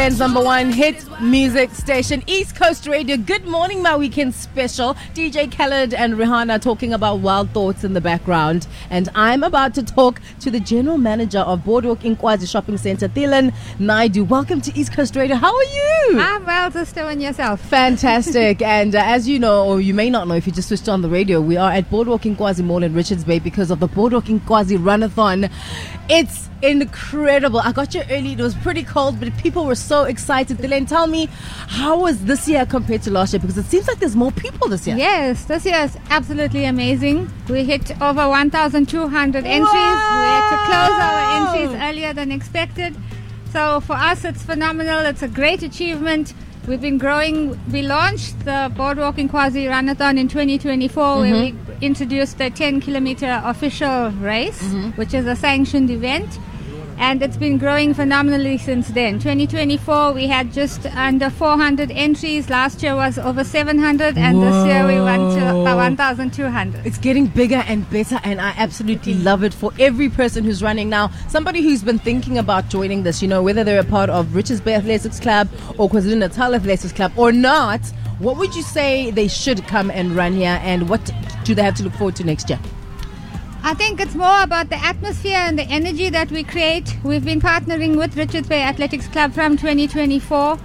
KZN's #1 hit music station, East Coast Radio. Good morning, my weekend special. DJ Khaled and Rihanna talking about wild thoughts in the background. And I'm about to talk to the general manager of Boardwalk Inkwazi Shopping Centre, Thilen Naidu. Welcome to East Coast Radio. How are you? I'm well, sister, and yourself. Fantastic. And as you know, or you may not know if you just switched on the radio, we are at Boardwalk Inkwazi Mall in Richards Bay because of the Boardwalk Inkwazi Runathon. It's incredible. I got here early. It was pretty cold, but people were so excited. Thilen, tell me, how was this year compared to last year? Because it seems like there's more people this year. Yes, this year is absolutely amazing. We hit over 1,200 entries. We had to close our entries earlier than expected. So for us, it's phenomenal. It's a great achievement. We've been growing. We launched the Boardwalk Inkwazi Runathon in 2024, where we introduced the 10-kilometer official race, which is a sanctioned event. And it's been growing phenomenally since then. 2024, we had just under 400 entries. Last year was over 700, and this year we went to 1,200. It's getting bigger and better, and I absolutely love it for every person who's running now. Somebody who's been thinking about joining this, you know, whether they're a part of Richards Bay Athletics Club or KwaZulu-Natal Athletics Club or not, what would you say they should come and run here, and what do they have to look forward to next year? I think it's more about the atmosphere and the energy that we create. We've been partnering with Richards Bay Athletics Club from 2024.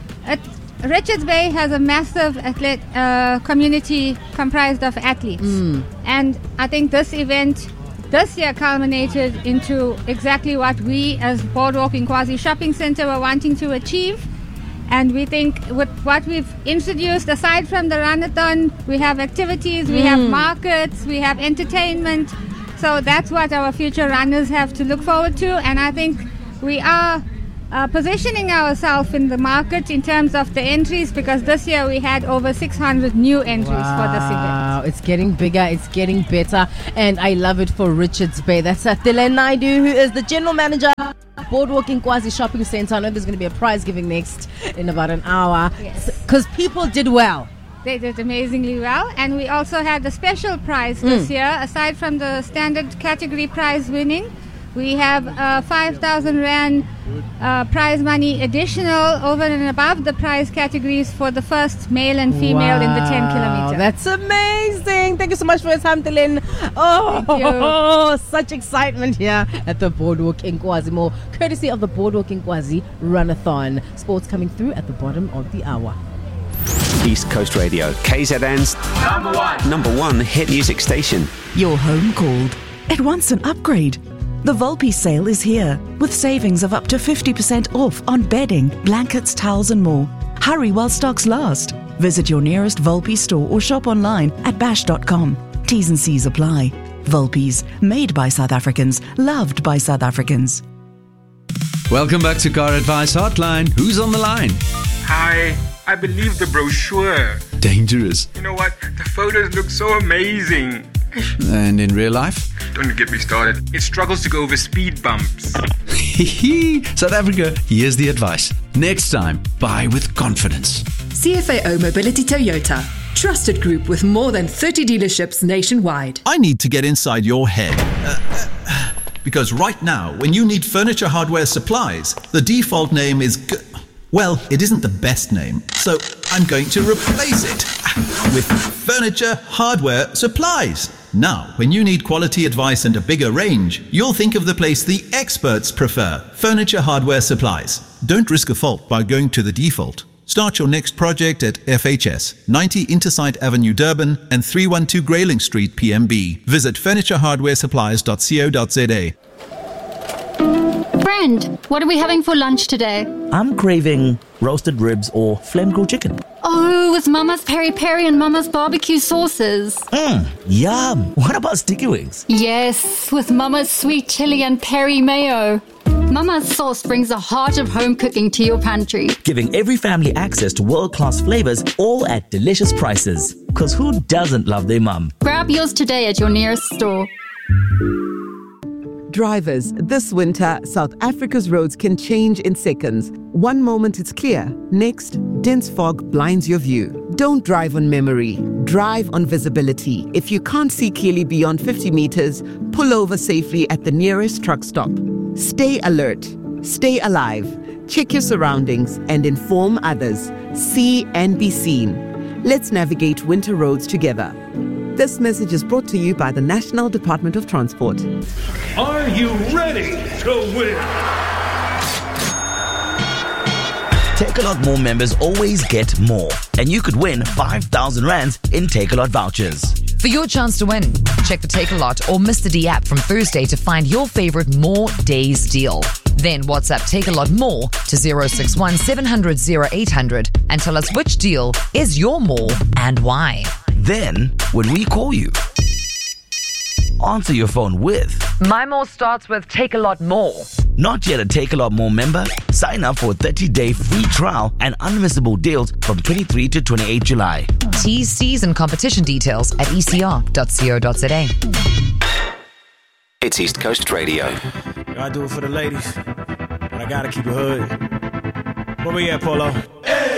Richards Bay has a massive community comprised of athletes. And I think this event this year culminated into exactly what we as Boardwalk Inkwazi Shopping Centre were wanting to achieve. And we think with what we've introduced, aside from the runathon, we have activities, we have markets, we have entertainment. So that's what our future runners have to look forward to. And I think we are positioning ourselves in the market in terms of the entries, because this year we had over 600 new entries for this event. Wow, it's getting bigger, it's getting better, and I love it for Richards Bay. That's Thilen Naidu, who is the general manager Boardwalk Inkwazi Shopping Centre. I know there's going to be a prize giving next in about an hour, because people did well. They did amazingly well, and we also had a special prize this year. Aside from the standard category prize winning, we have 5,000 Rand prize money additional over and above the prize categories for the first male and female in the 10-kilometer. That's amazing. Thank you so much for your time, Thilen. Oh, such excitement here at the Boardwalk Inkwazi Mall, courtesy of the Boardwalk Inkwazi Runathon. Sports coming through at the bottom of the hour. East Coast Radio, KZN's #1 hit music station. Your home called. It wants an upgrade. The Volpi sale is here with savings of up to 50% off on bedding, blankets, towels and more. Hurry while stocks last. Visit your nearest Volpi store or shop online at bash.com. T's and C's apply. Volpi's, made by South Africans, loved by South Africans. Welcome back to Car Advice Hotline. Who's on the line? Hi, I believe the brochure. Dangerous. You know what? The photos look so amazing. And in real life? Don't get me started. It struggles to go over speed bumps. South Africa, here's the advice. Next time, buy with confidence. CFAO Mobility Toyota. Trusted group with more than 30 dealerships nationwide. I need to get inside your head. Because right now, when you need furniture hardware supplies, the default name is... Well, it isn't the best name, so I'm going to replace it with Furniture Hardware Supplies. Now, when you need quality advice and a bigger range, you'll think of the place the experts prefer, Furniture Hardware Supplies. Don't risk a fault by going to the default. Start your next project at FHS, 90 Intersite Avenue, Durban, and 312 Grayling Street, PMB. Visit furnitureHardwareSupplies.co.za. Friend, what are we having for lunch today? I'm craving roasted ribs or flame grilled chicken. Oh, with Mama's peri peri and Mama's barbecue sauces. Yum. What about sticky wings? Yes, with Mama's sweet chili and peri mayo. Mama's sauce brings the heart of home cooking to your pantry. Giving every family access to world-class flavors, all at delicious prices. Because who doesn't love their mum? Grab yours today at your nearest store. Drivers, this winter, South Africa's roads can change in seconds. One moment it's clear, next, dense fog blinds your view. Don't drive on memory, drive on visibility. If you can't see clearly beyond 50 meters, pull over safely at the nearest truck stop. Stay alert, stay alive. Check your surroundings and inform others. See and be seen. Let's navigate winter roads together. This message is brought to you by the National Department of Transport. Are you ready to win? Take A Lot More members always get more, and you could win 5,000 rands in Take A Lot vouchers. For your chance to win, check the Take A Lot or Mr. D app from Thursday to find your favorite More Days deal. Then WhatsApp Take A Lot More to 061 700 0800 and tell us which deal is your more and why. Then, when we call you, answer your phone with My More starts with Take A Lot More. Not yet a Take A Lot More member? Sign up for a 30-day free trial and unmissable deals from 23 to 28 July. T's, C's and competition details at ecr.co.za. It's East Coast Radio. I do it for the ladies, but I gotta keep it hood. Where we at, Polo?